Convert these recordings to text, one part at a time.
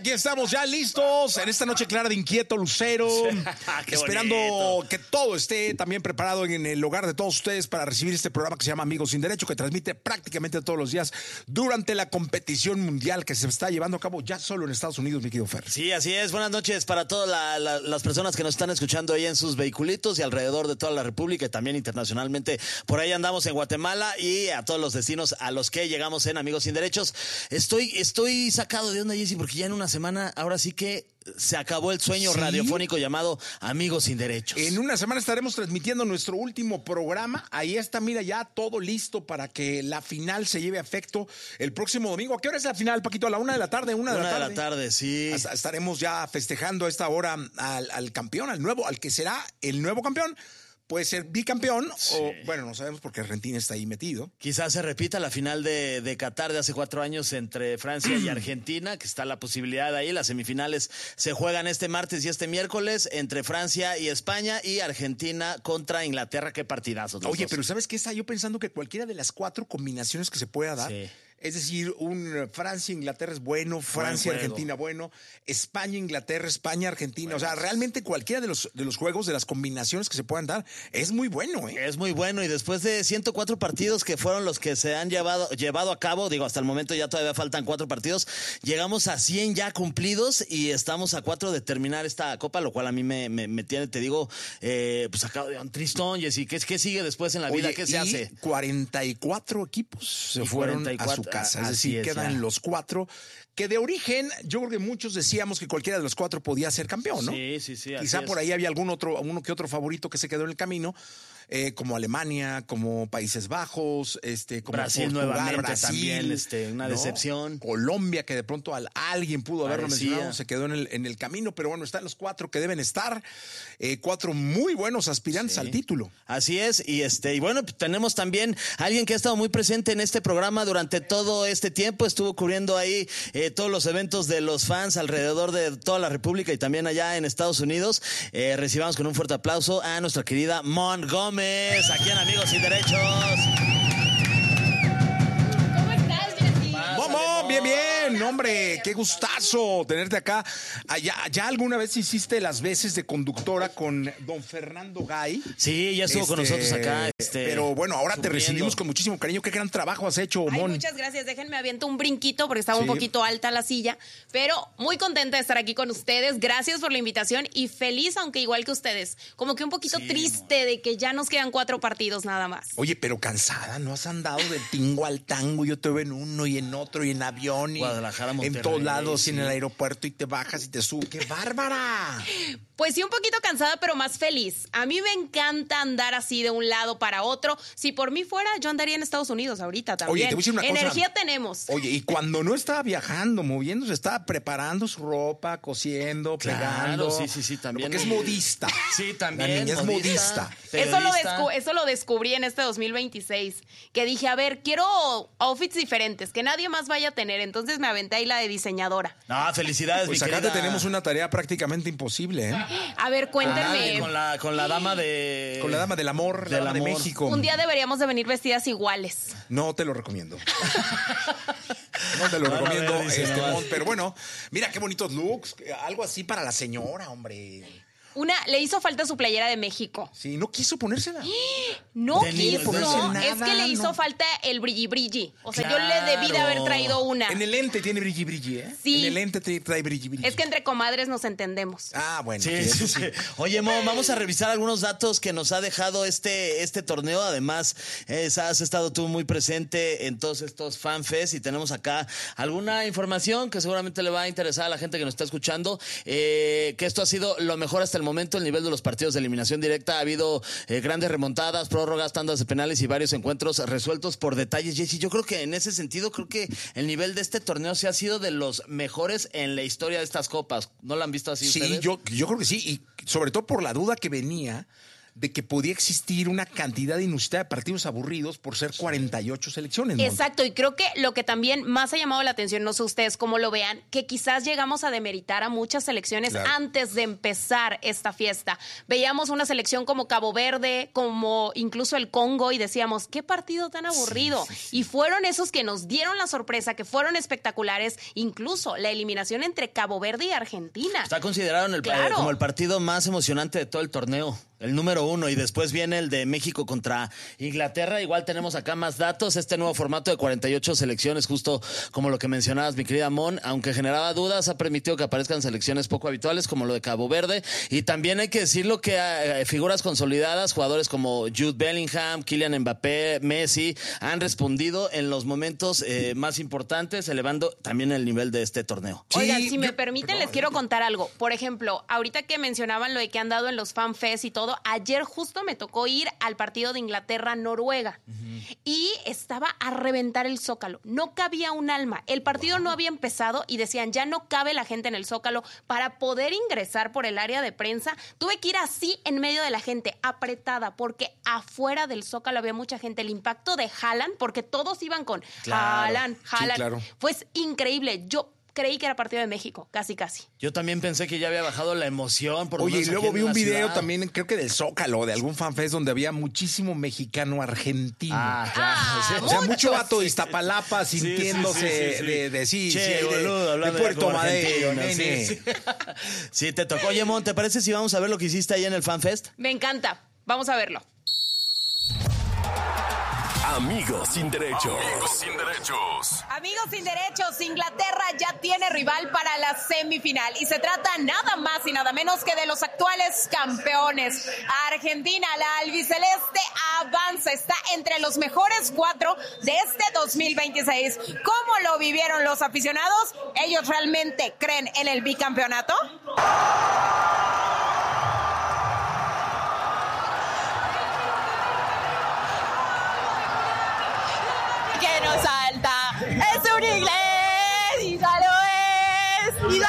aquí estamos ya listos en esta noche clara de inquieto lucero, esperando bonito. Que todo esté también preparado en el hogar de todos ustedes para recibir este programa que se llama Amigos Sin Derecho, que transmite prácticamente todos los días durante la competición mundial que se está llevando a cabo ya solo en Estados Unidos, mi querido Fer. Sí, así es. Buenas noches para todas las personas que nos están escuchando ahí en sus vehiculitos y alrededor de toda la República y también internacionalmente. Por ahí andamos en Guatemala y a todos los destinos a los que llegamos en Amigos Sin Derechos. Estoy sacado de onda, Jessy, porque ya en una semana, ahora sí que se acabó el sueño radiofónico llamado Amigos Sin Derechos. En una semana estaremos transmitiendo nuestro último programa. Ahí está, mira, ya todo listo para que la final se lleve a efecto el próximo domingo. ¿A qué hora es la final, Paquito? ¿A la 1 de la tarde? ¿1 de la tarde? 1 de la tarde, sí. Estaremos ya festejando a esta hora al campeón, al que será el nuevo campeón. Puede ser bicampeón o, bueno, no sabemos porque Argentina está ahí metido. Quizás se repita la final de Qatar de hace 4 años entre Francia y Argentina, que está la posibilidad ahí. Las semifinales se juegan este martes y este miércoles entre Francia y España y Argentina contra Inglaterra. Qué partidazos. Oye, pero ¿sabes qué? Está yo pensando que cualquiera de las 4 combinaciones que se pueda dar... Sí. Es decir, un Francia-Inglaterra es bueno, Francia-Argentina bueno, España-Inglaterra, España-Argentina. O sea, realmente cualquiera de los juegos, de las combinaciones que se puedan dar, es muy bueno, ¿eh? Es muy bueno, y después de 104 partidos que fueron los que se han llevado a cabo, digo, hasta el momento ya todavía faltan 4 partidos, llegamos a 100 ya cumplidos y estamos a 4 de terminar esta copa, lo cual a mí me tiene, te digo, pues sacado de un tristón, Jessy. ¿Qué sigue después en la vida? ¿Qué se hace? 44 equipos se fueron a su casa, es decir, quedan los 4 que de origen, yo creo que muchos decíamos que cualquiera de los 4 podía ser campeón, ¿no? Sí. Quizá por ahí había uno que otro favorito que se quedó en el camino, como Alemania, como Países Bajos, como Brasil, Portugal, nuevamente Brasil, también, una decepción. Colombia, que de pronto alguien pudo haberlo mencionado, se quedó en el camino, pero bueno, están los 4 que deben estar, 4 muy buenos aspirantes al título. Así es, y bueno, tenemos también a alguien que ha estado muy presente en este programa durante todo este tiempo, estuvo cubriendo ahí todos los eventos de los fans alrededor de toda la República y también allá en Estados Unidos. Recibamos con un fuerte aplauso a nuestra querida Mon Gómez, aquí en Amigos Sin Derechos. ¿Cómo estás, Jessy? ¡Momo! Bien, hombre, qué gustazo tenerte acá. ¿Ya alguna vez hiciste las veces de conductora con don Fernando Gay? Sí, ya estuvo con nosotros acá. Pero bueno, ahora te recibimos con muchísimo cariño. Qué gran trabajo has hecho, Mon. Muchas gracias. Déjenme aviento un brinquito porque estaba un poquito alta la silla, pero muy contenta de estar aquí con ustedes. Gracias por la invitación y feliz, aunque igual que ustedes, como que un poquito triste de que ya nos quedan 4 partidos nada más. Oye, pero cansada, ¿no has andado de tingo al tango? Yo te veo en uno y en otro y en avión y Guadalajara, Monterrey, en todos lados y en el aeropuerto y te bajas y te subes. ¡Qué bárbara! Pues sí, un poquito cansada, pero más feliz. A mí me encanta andar así de un lado para otro. Si por mí fuera, yo andaría en Estados Unidos ahorita también. Oye, te voy a decir una cosa. Energía tenemos. Oye, y cuando no estaba viajando, moviéndose, estaba preparando su ropa, cosiendo, plegando. Sí, también. Porque es modista. Sí, también. La niña es modista. Eso lo descubrí en este 2026, que dije, a ver, quiero outfits diferentes, que nadie más vaya a tener. Entonces me aventé ahí la de diseñadora. No, felicidades, pues mi acá querida. te tenemos una tarea prácticamente imposible, ¿eh? A ver, cuéntenme. Con la dama de... Con la dama del amor, la dama de México. Un día deberíamos de venir vestidas iguales. No te lo recomiendo. No te lo recomiendo, pero bueno, mira qué bonitos looks. Algo así para la señora, hombre. Le hizo falta su playera de México. Sí, no quiso ponérsela. No Tenía quiso. nada, Es que le hizo falta el brilli brilli. O sea, yo le debí de haber traído una. En el lente tiene brilli brilli, ¿eh? Sí. En el lente trae brilli brilli. Es que entre comadres nos entendemos. Ah, bueno. Sí. Eso sí. Oye, Mo, vamos a revisar algunos datos que nos ha dejado este torneo. Además, has estado tú muy presente en todos estos fanfests y tenemos acá alguna información que seguramente le va a interesar a la gente que nos está escuchando. Que esto ha sido lo mejor hasta el momento, el nivel de los partidos de eliminación directa. Ha habido grandes remontadas, prórrogas, tandas de penales y varios encuentros resueltos por detalles. Jessy, yo creo que en ese sentido, creo que el nivel de este torneo se ha sido de los mejores en la historia de estas copas. ¿No lo han visto así ustedes? Sí, yo creo que sí, y sobre todo por la duda que venía de que podía existir una cantidad inusitada de partidos aburridos por ser 48 selecciones, ¿no? Exacto, y creo que lo que también más ha llamado la atención, no sé ustedes cómo lo vean, que quizás llegamos a demeritar a muchas selecciones antes de empezar esta fiesta. Veíamos una selección como Cabo Verde, como incluso el Congo, y decíamos, qué partido tan aburrido. Sí. Y fueron esos que nos dieron la sorpresa, que fueron espectaculares, incluso la eliminación entre Cabo Verde y Argentina. Está considerado como el partido más emocionante de todo el torneo. El número 1, y después viene el de México contra Inglaterra. Igual tenemos acá más datos, este nuevo formato de 48 selecciones, justo como lo que mencionabas, mi querida Mon, aunque generaba dudas, ha permitido que aparezcan selecciones poco habituales como lo de Cabo Verde, y también hay que decirlo que figuras consolidadas, jugadores como Jude Bellingham, Kylian Mbappé, Messi, han respondido en los momentos más importantes, elevando también el nivel de este torneo. Sí, oigan, si me permiten, les quiero contar algo. Por ejemplo, ahorita que mencionaban lo de que han dado en los FanFest y todo, ayer justo me tocó ir al partido de Inglaterra-Noruega y estaba a reventar el Zócalo. No cabía un alma. El partido no había empezado y decían, ya no cabe la gente en el Zócalo. Para poder ingresar por el área de prensa, tuve que ir así en medio de la gente, apretada, porque afuera del Zócalo había mucha gente. El impacto de Haaland, porque todos iban con Haaland. Sí, claro. Fue increíble. Yo creí que era partido de México, casi. Yo también pensé que ya había bajado la emoción. Oye, y luego vi un video también, creo que del Zócalo, de algún fanfest, donde había muchísimo mexicano argentino. Claro. O sea, mucho vato de Iztapalapa sintiéndose de Puerto Madero. Sí, te tocó. Oye, Mon, ¿te parece si vamos a ver lo que hiciste ahí en el FanFest? Me encanta. Vamos a verlo. Amigos sin derechos. Amigos sin derechos. Amigos sin derechos, Inglaterra ya tiene rival para la semifinal y se trata nada más y nada menos que de los actuales campeones. Argentina, la albiceleste, avanza, está entre los mejores 4 de este 2026. ¿Cómo lo vivieron los aficionados? ¿Ellos realmente creen en el bicampeonato? Que no salta, es un inglés, y ya lo es,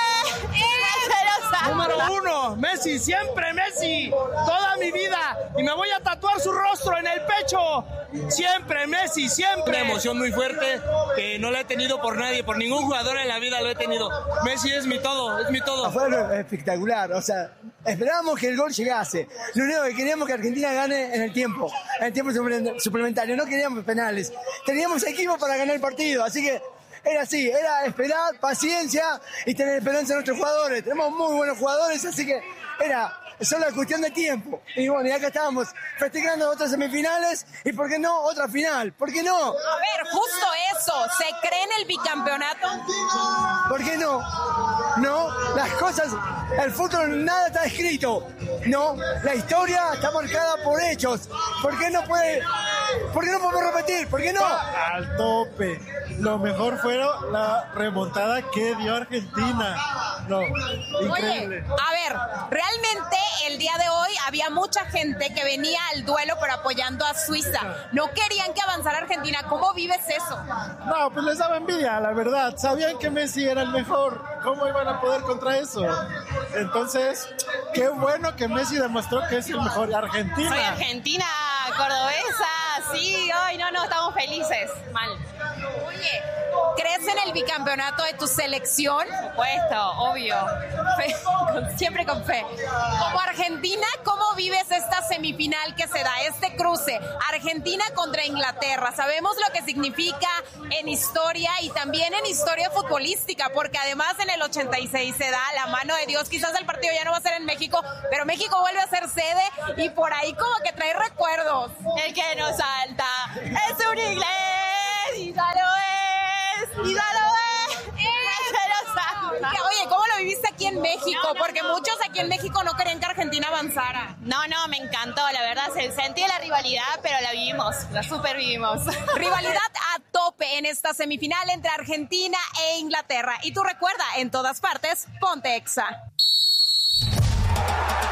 Número 1, Messi, siempre Messi, toda mi vida, y me voy a tatuar su rostro en el pecho, siempre Messi, siempre. Una emoción muy fuerte que no la he tenido por nadie, por ningún jugador en la vida lo he tenido. Messi es mi todo, es mi todo. Fue espectacular, o sea, esperábamos que el gol llegase. Lo único que queríamos que Argentina gane en el tiempo suplementario. No queríamos penales. Teníamos equipo para ganar el partido, así que era así, era esperar, paciencia y tener esperanza en nuestros jugadores. Tenemos muy buenos jugadores, así que era solo cuestión de tiempo. Y bueno, y acá estábamos festejando otras semifinales y ¿por qué no otra final? ¿Por qué no? A ver, justo eso, ¿se cree en el bicampeonato? ¿Por qué no? No, las cosas, el fútbol nada está escrito. No, la historia está marcada por hechos. ¿Por qué no podemos repetir? ¿Por qué no? Al tope. Lo mejor fue la remontada que dio Argentina. No, increíble. Oye, a ver, realmente el día de hoy había mucha gente que venía al duelo pero apoyando a Suiza. No querían que avanzara Argentina. ¿Cómo vives eso? No, pues les daba envidia, la verdad. Sabían que Messi era el mejor. ¿Cómo iban a poder contra eso? Entonces, qué bueno que Messi demostró que es el mejor. Argentina. Soy argentina, cordobesa, sí, hoy no, estamos felices. Mal. Oye, ¿crees en el bicampeonato de tu selección? Por supuesto, obvio. Siempre con fe. Como Argentina, ¿cómo vives esta semifinal que se da, este cruce? Argentina contra Inglaterra. Sabemos lo que significa en historia y también en historia futbolística, porque además en el 86 se da la mano de Dios. Quizás el partido ya no va a ser en México, pero México vuelve a ser sede y por ahí como que trae recuerdos. El que no salta es un inglés. Y ya lo es. Oye, ¿cómo lo viviste aquí en México? Porque muchos aquí en México no querían que Argentina avanzara. No, me encantó, la verdad, se sentía la rivalidad, pero la vivimos, la super vivimos. Rivalidad a tope en esta semifinal entre Argentina e Inglaterra. Y tú recuerda, en todas partes, ponte Exa.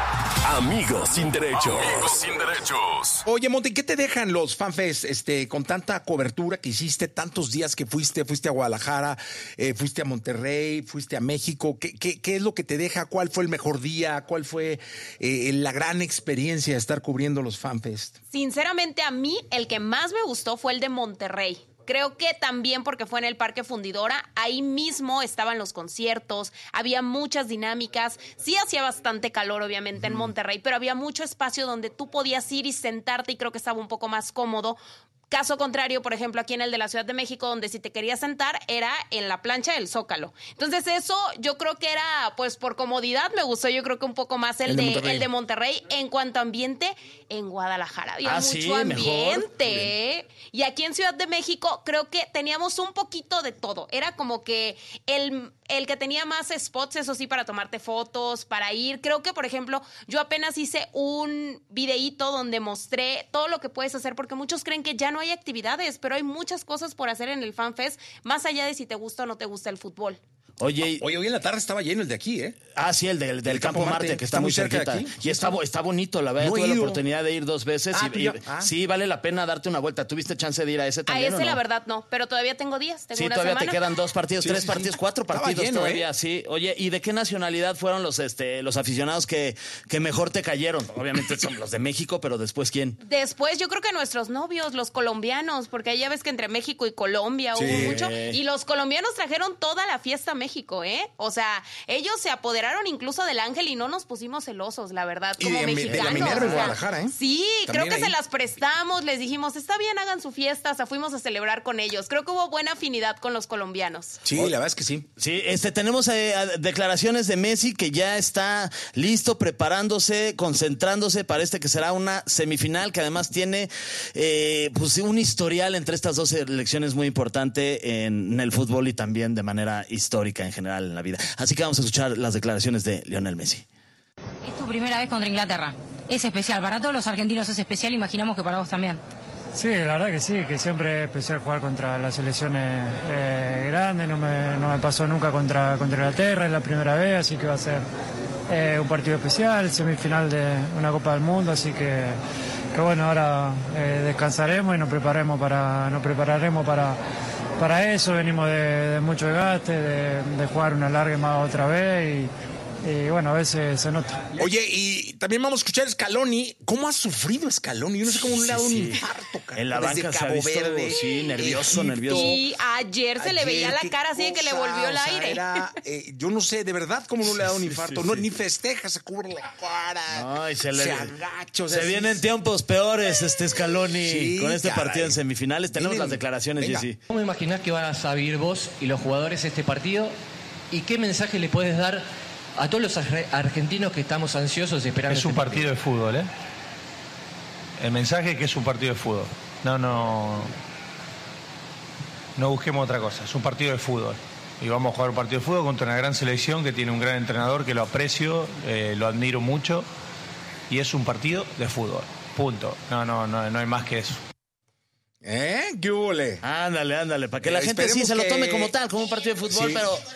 Amigos sin derecho. Amigos sin derechos. Oye, Monty, ¿qué te dejan los FanFest con tanta cobertura que hiciste, tantos días que fuiste a Guadalajara, fuiste a Monterrey, fuiste a México? ¿Qué es lo que te deja? ¿Cuál fue el mejor día? ¿Cuál fue la gran experiencia de estar cubriendo los FanFest? Sinceramente, a mí el que más me gustó fue el de Monterrey. Creo que también porque fue en el Parque Fundidora, ahí mismo estaban los conciertos, había muchas dinámicas, sí hacía bastante calor obviamente en Monterrey, pero había mucho espacio donde tú podías ir y sentarte y creo que estaba un poco más cómodo. Caso contrario, por ejemplo, aquí en el de la Ciudad de México, donde si te querías sentar era en la plancha del Zócalo. Entonces eso yo creo que era, pues por comodidad me gustó, yo creo que un poco más el de Monterrey. En cuanto a ambiente, en Guadalajara había mucho ambiente. Y aquí en Ciudad de México creo que teníamos un poquito de todo. Era como que el que tenía más spots, eso sí, para tomarte fotos, para ir. Creo que, por ejemplo, yo apenas hice un videíto donde mostré todo lo que puedes hacer, porque muchos creen que ya no hay actividades, pero hay muchas cosas por hacer en el FanFest, más allá de si te gusta o no te gusta el fútbol. Oye, hoy en la tarde estaba lleno el de aquí, ¿eh? Ah, sí, el del Campo Marte, que está muy cerquita. De aquí. Y está bonito, la verdad. Tuve la oportunidad de ir 2 veces. Sí, vale la pena darte una vuelta. ¿Tuviste chance de ir a ese también? A ese, la verdad, no. Pero todavía tengo días. Tengo una todavía semana. te quedan 2 partidos, 3 partidos, 4 partidos lleno, todavía, sí. Oye, ¿y de qué nacionalidad fueron los aficionados que mejor te cayeron? Obviamente son los de México, pero después, ¿quién? Después, yo creo que nuestros novios, los colombianos, porque ahí ya ves que entre México y Colombia hubo mucho. Y los colombianos trajeron toda la fiesta a México, ¿eh? O sea, ellos se apoderaron incluso del ángel y no nos pusimos celosos, la verdad, como mexicanos. De la Minerva en Guadalajara, ¿eh? Sí, también creo que ahí se las prestamos, les dijimos, está bien, hagan su fiesta, hasta fuimos a celebrar con ellos. Creo que hubo buena afinidad con los colombianos. Sí, la verdad es que sí. Sí, tenemos declaraciones de Messi que ya está listo, preparándose, concentrándose para que será una semifinal que además tiene pues un historial entre estas 2 selecciones muy importante en el fútbol y también de manera histórica en general en la vida. Así que vamos a escuchar las declaraciones de Lionel Messi. Es tu primera vez contra Inglaterra. Es especial. Para todos los argentinos es especial. Imaginamos que para vos también. Sí, la verdad que sí, que siempre es especial jugar contra las selecciones grandes. No me pasó nunca contra Inglaterra, es la primera vez, así que va a ser un partido especial, semifinal de una Copa del Mundo, así que bueno, ahora descansaremos y nos prepararemos para eso. Venimos de mucho desgaste, de jugar una larga más otra vez y bueno, a veces se nota. Oye, y también vamos a escuchar a Scaloni. ¿Cómo ha sufrido Scaloni? Yo no sé cómo le ha dado un infarto, cara. En la banca se ha visto, sí, nervioso. Y ayer se le veía la cara así de que le volvió el aire. Yo no sé, de verdad, cómo no le ha dado un infarto. No, ni festeja, se cubre la cara. Ay, se agacha. Se vienen tiempos peores, Scaloni, con este partido en semifinales. Tenemos las declaraciones, Jessy. ¿Cómo imaginás que vas a vivir vos y los jugadores este partido? ¿Y qué mensaje le puedes dar a todos los argentinos que estamos ansiosos esperando? Es un partido de fútbol, ¿eh? El mensaje es que es un partido de fútbol. No busquemos otra cosa. Es un partido de fútbol. Y vamos a jugar un partido de fútbol contra una gran selección que tiene un gran entrenador que lo aprecio, lo admiro mucho. Y es un partido de fútbol. Punto. No hay más que eso. ¿Qué hule? Ándale, para que la gente sí se lo tome como tal, como un partido de fútbol, sí. pero...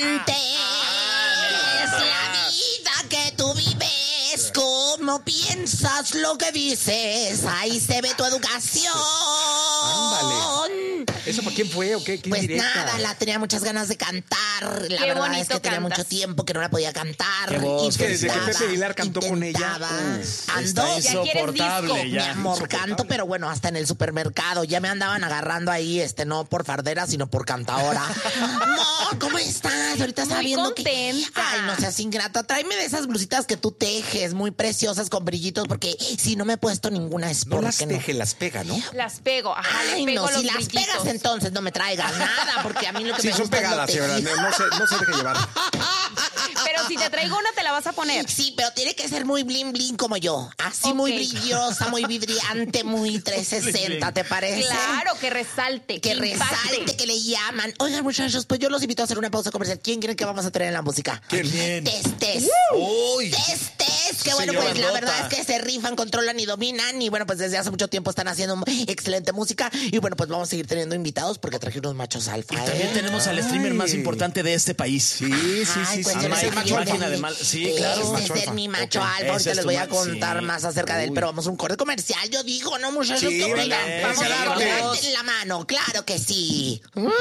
Es la vida que tú vives, cómo piensas lo que dices, ahí se ve tu educación. Ándale. ¿Eso para quién fue o qué? Pues nada, la tenía muchas ganas de cantar. La verdad es que tenía mucho tiempo que no la podía cantar. Qué voz, que desde que Pepe Aguilar cantó con ella. Ando, insoportable ya. Mi amor, canto, pero bueno, hasta en el supermercado. Ya me andaban agarrando ahí, no por fardera, sino por cantadora. Amor, ¿cómo estás? Ahorita estaba viendo que... Ay, no seas ingrata. Tráeme de esas blusitas que tú tejes, muy preciosas, con brillitos, porque si no me he puesto ninguna es porque no las teje, las pega, ¿no? Las pego, ajá, ay, le pego no, los si las brillitos. pegas entonces no me traigas nada, porque a mí lo que me gusta son pegadas, es lo no se deje llevar. Pero si te traigo una, te la vas a poner. Sí, pero tiene que ser muy bling bling como yo. Así okay. Muy brillosa, muy vidriante, muy 360, ¿te parece? Claro, que resalte. Que resalte, que le llaman. Oigan, muchachos, pues yo los invito a hacer una pausa comercial. ¿Quién creen que vamos a tener en la música? ¿Quién? Testes. Testes, que bueno, pues la verdad es que se rifan, controlan y dominan. Y bueno, pues desde hace mucho tiempo están haciendo excelente música. Y bueno, pues vamos a seguir teniendo invitados porque traje unos machos alfa. Y también tenemos al streamer más importante de este país. Sí. Pues a Mike máquina de mal. Sí, claro. Ese es mi macho alfa. Ahorita les voy a contar más acerca de él, pero vamos a un corte comercial. Yo digo, ¿no, muchachos? Sí, ¿Qué opinan? Vamos a vamos. la mano. Claro que sí.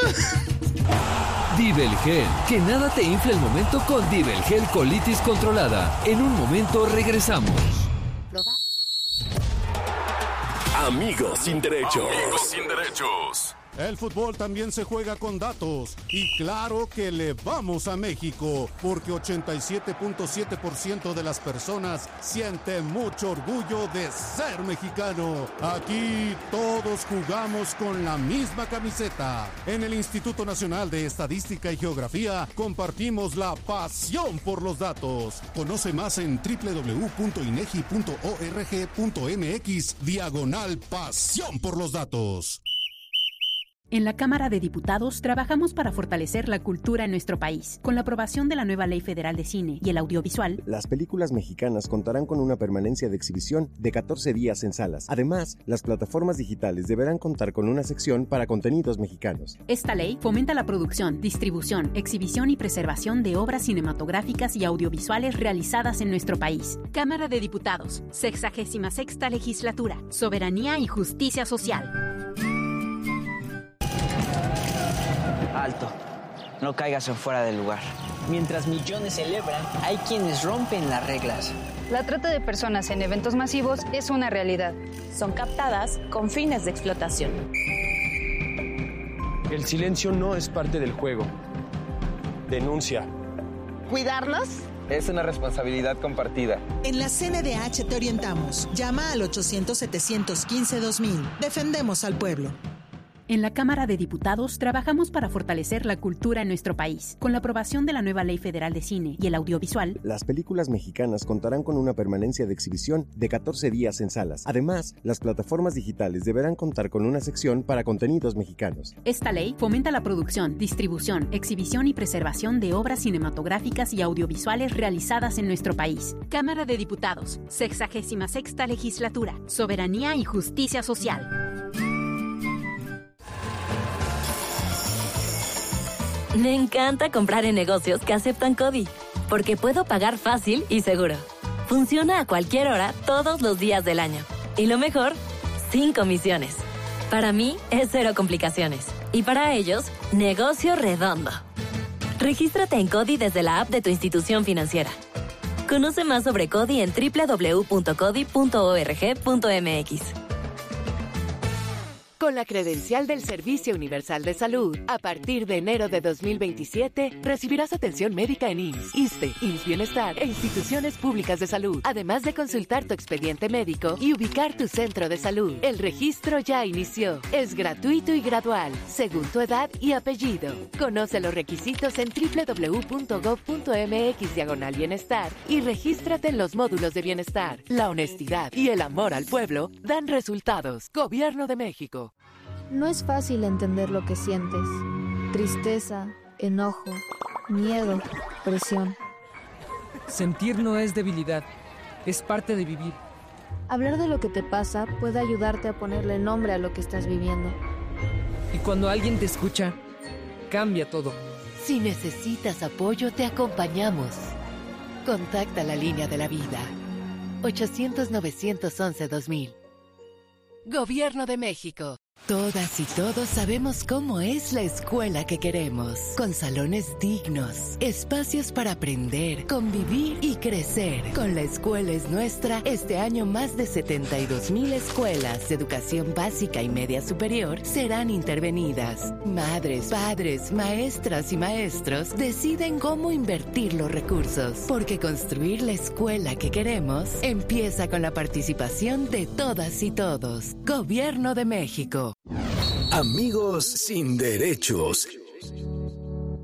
Divelgel, que nada te infle el momento con Divelgel colitis controlada. En un momento regresamos. Amigos sin derecho. Amigos sin derechos. El fútbol también se juega con datos y claro que le vamos a México porque 87.7% de las personas sienten mucho orgullo de ser mexicano. Aquí todos jugamos con la misma camiseta. En el Instituto Nacional de Estadística y Geografía compartimos la pasión por los datos. Conoce más en www.inegi.org.mx/pasión por los datos. En la Cámara de Diputados trabajamos para fortalecer la cultura en nuestro país. Con la aprobación de la nueva Ley Federal de Cine y el Audiovisual, las películas mexicanas contarán con una permanencia de exhibición de 14 días en salas. Además, las plataformas digitales deberán contar con una sección para contenidos mexicanos. Esta ley fomenta la producción, distribución, exhibición y preservación de obras cinematográficas y audiovisuales realizadas en nuestro país. Cámara de Diputados, 66ª Legislatura, Soberanía y Justicia Social. Alto, no caigas en fuera del lugar. Mientras millones celebran, hay quienes rompen las reglas. La trata de personas en eventos masivos es una realidad. Son captadas con fines de explotación. El silencio no es parte del juego. Denuncia. ¿Cuidarnos? Es una responsabilidad compartida. En la CNDH te orientamos. Llama al 800-715-2000. Defendemos al pueblo. En la Cámara de Diputados trabajamos para fortalecer la cultura en nuestro país. Con la aprobación de la nueva Ley Federal de Cine y el Audiovisual, las películas mexicanas contarán con una permanencia de exhibición de 14 días en salas. Además, las plataformas digitales deberán contar con una sección para contenidos mexicanos. Esta ley fomenta la producción, distribución, exhibición y preservación de obras cinematográficas y audiovisuales realizadas en nuestro país. Cámara de Diputados, 66ª Legislatura, Soberanía y Justicia Social. Me encanta comprar en negocios que aceptan CODI, porque puedo pagar fácil y seguro. Funciona a cualquier hora, todos los días del año. Y lo mejor, sin comisiones. Para mí, es cero complicaciones. Y para ellos, negocio redondo. Regístrate en CODI desde la app de tu institución financiera. Conoce más sobre CODI en www.codi.org.mx. Con la credencial del Servicio Universal de Salud, a partir de enero de 2027, recibirás atención médica en IMSS, ISSSTE, IMSS Bienestar e instituciones públicas de salud, además de consultar tu expediente médico y ubicar tu centro de salud. El registro ya inició. Es gratuito y gradual, según tu edad y apellido. Conoce los requisitos en www.gov.mx/bienestar y regístrate en los módulos de bienestar. La honestidad y el amor al pueblo dan resultados. Gobierno de México. No es fácil entender lo que sientes. Tristeza, enojo, miedo, presión. Sentir no es debilidad, es parte de vivir. Hablar de lo que te pasa puede ayudarte a ponerle nombre a lo que estás viviendo. Y cuando alguien te escucha, cambia todo. Si necesitas apoyo, te acompañamos. Contacta la línea de la vida. 800-911-2000. Gobierno de México. Todas y todos sabemos cómo es la escuela que queremos, con salones dignos, espacios para aprender, convivir y crecer. Con La Escuela es Nuestra, este año más de 72,000 escuelas de educación básica y media superior serán intervenidas. Madres, padres, maestras y maestros deciden cómo invertir los recursos, porque construir la escuela que queremos empieza con la participación de todas y todos. Gobierno de México. Amigos sin derechos.